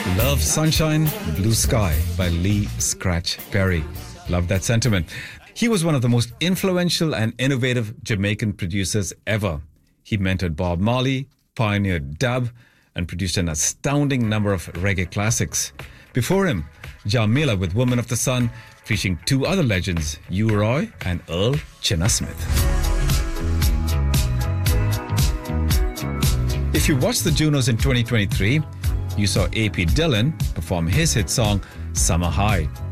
Love Sunshine, Blue Sky by Lee Scratch Perry. Love that sentiment. He was one of the most influential and innovative Jamaican producers ever. He mentored Bob Marley, pioneered dub, and produced an astounding number of reggae classics. Before him, Jamila with Woman of the Sun, featuring two other legends, U-Roy and Earl Chinna Smith. If you watched the Junos in 2023, you saw A.P. Dillon perform his hit song Summer High.